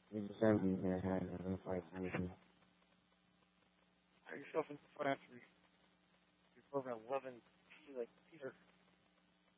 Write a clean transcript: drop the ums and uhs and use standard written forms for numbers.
You just empty your head and fight anything. Put yourself in front after you program 11, like Peter.